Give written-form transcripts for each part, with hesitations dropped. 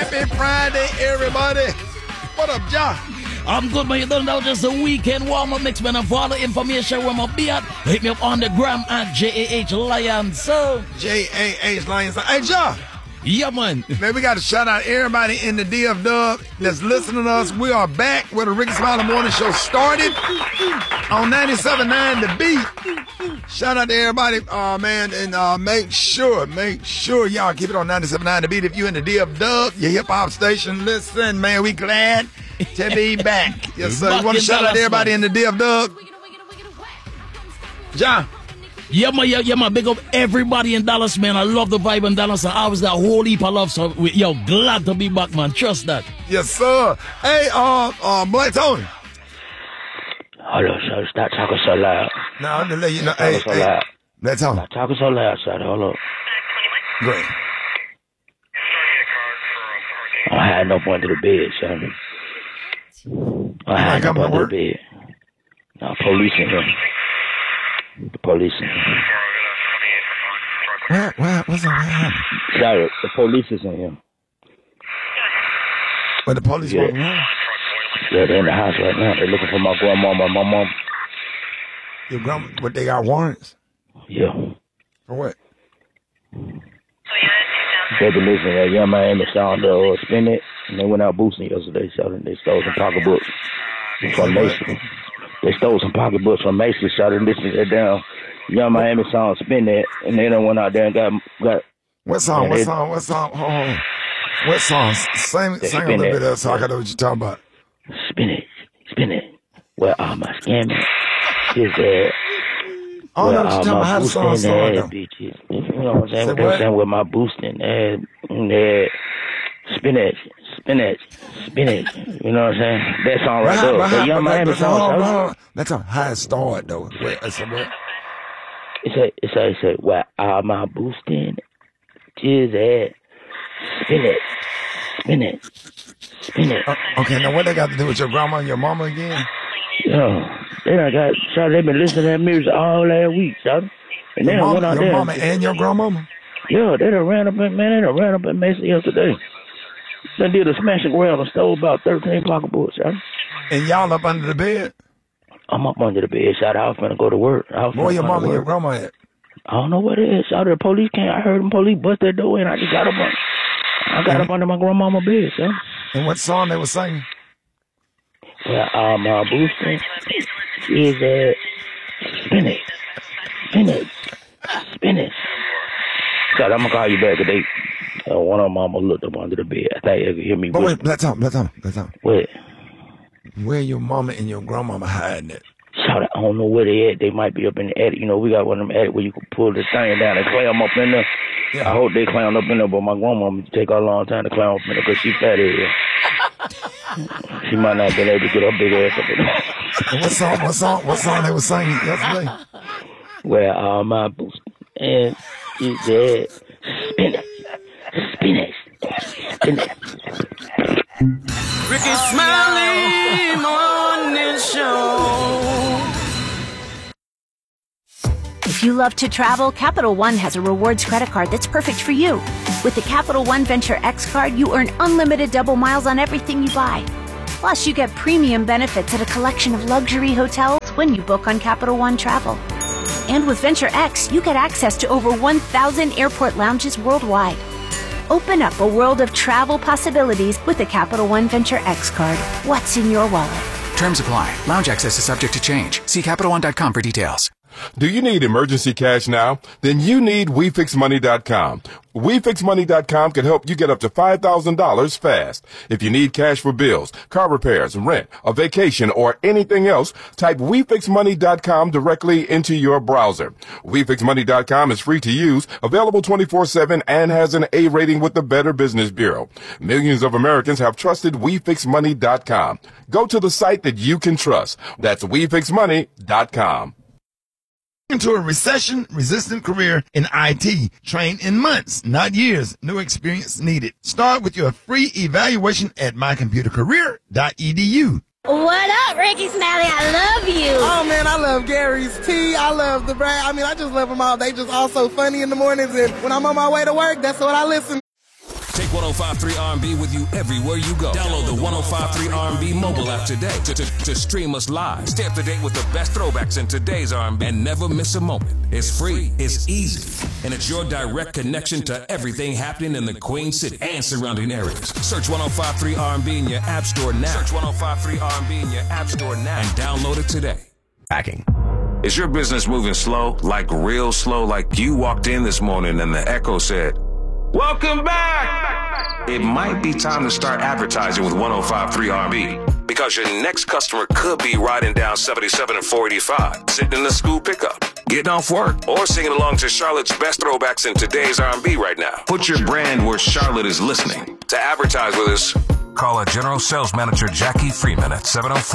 Happy Friday, everybody. What up, John? I'm good, man. You don't know, just a weekend warm-up mix, man. And for all the information where my be at, hit me up on the gram at JAH Lions. So JAH Lions. Hey, John. Yeah, man. Man, we got to shout out everybody in the DF Dub that's listening to us. We are back where the Ricky Smiley Morning Show started on 97.9 The Beat. Shout out to everybody, man, and make sure y'all keep it on 97.9 The Beat. If you in the DF Dub, your hip hop station, listen, man, we glad to be back. Yes, sir. You want to shout out to everybody in the DF Dub? John. Yeah, man. Big up everybody in Dallas, man. I love the vibe in Dallas. And I was that whole heap of love. So, glad to be back, man. Trust that. Yes, sir. Hey, Black Tony. Hold on, sir. Stop talking so loud. No, I'm going to let you know. Hey, Black Tony. Stop talking so loud, sir. Hold on. Great. I had no point to the bed, son. I had no point to the bed. No, police in here. The police in here. What's up? What happened? Sorry, the police is in here. But the police walking around? Yeah, they're in the house right now. They're looking for my grandmama and my mom. Your grandma, but they got warrants? Yeah. For what? They've been listening to Young Miami song, the Spin It, and they went out boosting yesterday, so they stole some pocketbooks from Macy. They stole some pocketbooks from Macy, so they listened to that down Young Miami song, Spin It, and they done went out there and got What song? Hold on. What song? Sing a little bit of that so I can know what you're talking about. Spin it. Where all my scamming is there. I don't know what you're talking about. How the song start, bitches. You know what I'm saying? They're saying with my boosting and spinach. You know what I'm saying? That song right there. The Young Miami song. That's how it started, though. It say, where all my boosting is at. Spin it. Okay, now what they got to do with your grandma and your mama again? Yeah, they've been listening to that music all last week, son. And they went out there. Your mama and your grandmama? Yeah, they done ran up in Mason yesterday. They did a smash and grab and stole about 13 pocketbooks, son. And y'all up under the bed? I'm up under the bed, shot. I was finna go to work. Where your mama and your grandma at? I don't know what it is. Shot, the police came. I heard them police bust that door in. I just got up under my grandmama's bed, son. And what song they were singing? Well, my boosting is Spin it. So I'm gonna call you back today. One of them mama looked up under the bed. I thought you could hear me. But wait, let's talk. What? Where your mama and your grandmama hiding it? Shout out, I don't know where they at. They might be up in the attic. You know, we got one of them attic where you can pull the thing down and climb up in there. Yeah. I hope they climb up in there, but my grandmama take a long time to climb up in there because she fat as hell. She might not be able to get her big ass up in there. What song they were singing yesterday? Well, all my boots and you said spin it. Ricky Smiley Morning Show. If you love to travel, Capital One has a rewards credit card that's perfect for you. With the Capital One Venture X card, you earn unlimited double miles on everything you buy. Plus, you get premium benefits at a collection of luxury hotels when you book on Capital One Travel. And with Venture X, you get access to over 1,000 airport lounges worldwide. Open up a world of travel possibilities with the Capital One Venture X card. What's in your wallet? Terms apply. Lounge access is subject to change. See CapitalOne.com for details. Do you need emergency cash now? Then you need WeFixMoney.com. WeFixMoney.com can help you get up to $5,000 fast. If you need cash for bills, car repairs, rent, a vacation, or anything else, type WeFixMoney.com directly into your browser. WeFixMoney.com is free to use, available 24/7, and has an A rating with the Better Business Bureau. Millions of Americans have trusted WeFixMoney.com. Go to the site that you can trust. That's WeFixMoney.com. Into a recession-resistant career in IT. Train in months, not years. No experience needed. Start with your free evaluation at mycomputercareer.edu. What up, Ricky Smiley? I love you. Oh, man, I love Gary's Tea. I love the brand. I mean, I just love them all. They just all so funny in the mornings, and when I'm on my way to work, that's what I listen. Take 105.3 R&B with you everywhere you go. Download the 105.3 R&B mobile app today to stream us live. Stay up to date with the best throwbacks in today's R&B and never miss a moment. It's free, it's easy, and it's your direct connection to everything happening in the Queen City and surrounding areas. Search 105.3 R&B in your app store now. Search 105.3 R&B in your app store now and download it today. Hacking. Is your business moving slow, like real slow, like you walked in this morning and the echo said, "Welcome back"? It might be time to start advertising with 105.3 R&B, because your next customer could be riding down 77 and 485, sitting in the school pickup, getting off work, or singing along to Charlotte's best throwbacks in today's R&B right now. Put your brand where Charlotte is listening. To advertise with us, call our General Sales Manager Jackie Freeman at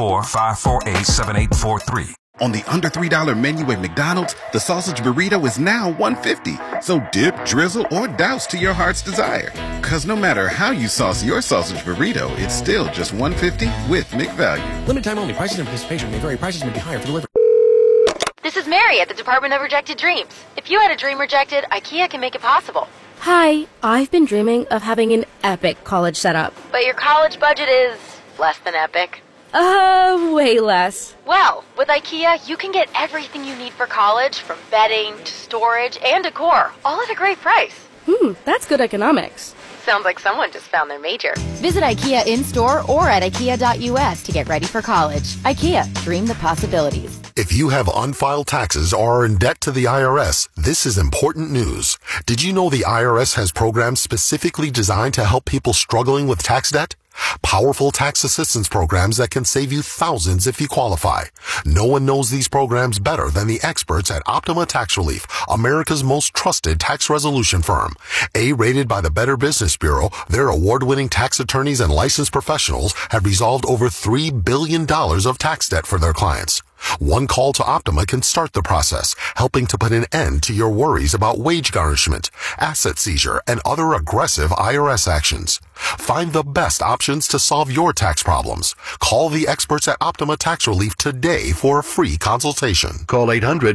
704-548-7843. On the under $3 menu at McDonald's, the sausage burrito is now $1.50. So dip, drizzle, or douse to your heart's desire. Cause no matter how you sauce your sausage burrito, it's still just $1.50 with McValue. Limited time only. Prices and participation may vary. Prices may be higher for delivery. This is Mary at the Department of Rejected Dreams. If you had a dream rejected, IKEA can make it possible. Hi, I've been dreaming of having an epic college setup. But your college budget is less than epic. Way less. Well, with IKEA, you can get everything you need for college, from bedding to storage and decor, all at a great price. That's good economics. Sounds like someone just found their major. Visit IKEA in-store or at IKEA.us to get ready for college. IKEA, dream the possibilities. If you have unfiled taxes or are in debt to the IRS, this is important news. Did you know the IRS has programs specifically designed to help people struggling with tax debt? Powerful tax assistance programs that can save you thousands if you qualify. No one knows these programs better than the experts at Optima Tax Relief, America's most trusted tax resolution firm. A-rated by the Better Business Bureau, their award-winning tax attorneys and licensed professionals have resolved over $3 billion of tax debt for their clients. One call to Optima can start the process, helping to put an end to your worries about wage garnishment, asset seizure, and other aggressive IRS actions. Find the best options to solve your tax problems. Call the experts at Optima Tax Relief today for a free consultation. Call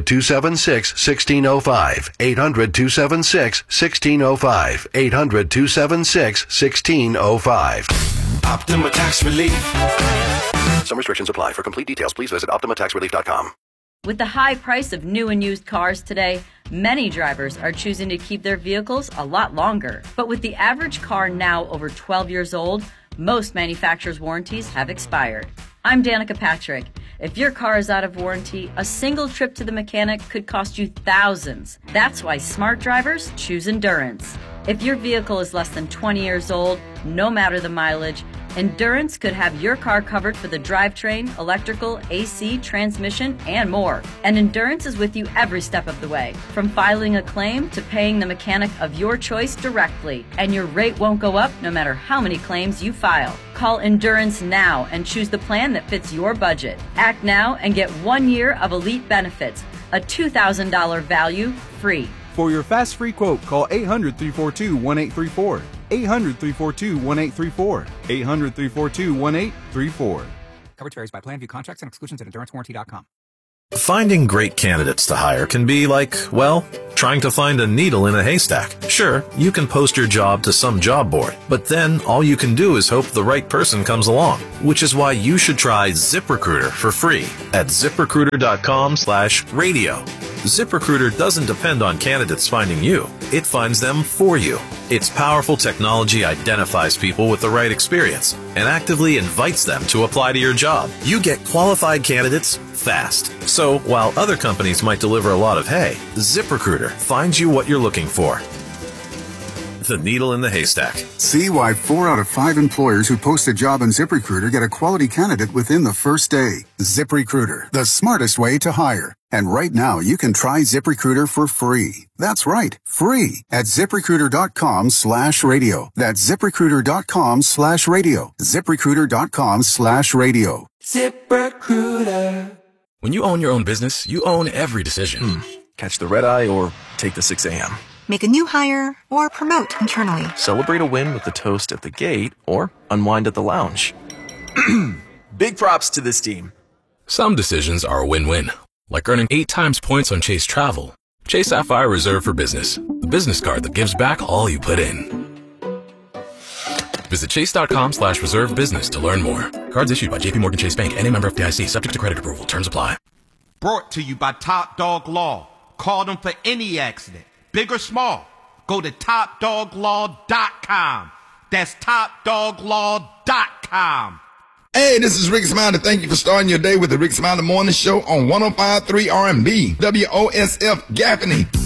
800-276-1605. 800-276-1605. 800-276-1605. Optima Tax Relief. Some restrictions apply. For complete details, please visit OptimaTaxRelief.com. With the high price of new and used cars today, many drivers are choosing to keep their vehicles a lot longer. But with the average car now over 12 years old, most manufacturers' warranties have expired. I'm Danica Patrick. If your car is out of warranty, a single trip to the mechanic could cost you thousands. That's why smart drivers choose Endurance. If your vehicle is less than 20 years old, no matter the mileage, Endurance could have your car covered for the drivetrain, electrical, AC, transmission, and more. And Endurance is with you every step of the way, from filing a claim to paying the mechanic of your choice directly. And your rate won't go up no matter how many claims you file. Call Endurance now and choose the plan that fits your budget. Act now and get 1 year of elite benefits, a $2,000 value free. For your fast free quote, call 800-342-1834. 800-342-1834. 800-342-1834. Coverage varies by plan. View contracts and exclusions at EnduranceWarranty.com. Finding great candidates to hire can be like, well, trying to find a needle in a haystack. Sure, you can post your job to some job board, but then all you can do is hope the right person comes along, which is why you should try ZipRecruiter for free at ZipRecruiter.com/radio. ZipRecruiter doesn't depend on candidates finding you. It finds them for you. Its powerful technology identifies people with the right experience and actively invites them to apply to your job. You get qualified candidates fast. So while other companies might deliver a lot of hay, ZipRecruiter finds you what you're looking for. The needle in the haystack. See why 4 out of 5 employers who post a job on ZipRecruiter get a quality candidate within the first day. ZipRecruiter, the smartest way to hire. And right now, you can try ZipRecruiter for free. That's right, free at ZipRecruiter.com/radio. That's ZipRecruiter.com/radio. ZipRecruiter.com/radio. ZipRecruiter. When you own your own business, you own every decision. Catch the red eye or take the 6 a.m. Make a new hire or promote internally. Celebrate a win with the toast at the gate or unwind at the lounge. Big props to this team. Some decisions are a win-win, like earning 8 times points on Chase Travel. Chase Sapphire Reserve for Business, the business card that gives back all you put in. Visit chase.com/reserve business to learn more. Cards issued by JPMorgan Chase Bank and a member of FDIC, subject to credit approval. Terms apply. Brought to you by Top Dog Law. Call them for any accident, big or small. Go to TopDogLaw.com. That's TopDogLaw.com. Hey, this is Rick Smiley. Thank you for starting your day with the Rick Smiley Morning Show on 105.3 R&B, WOSF Gaffney.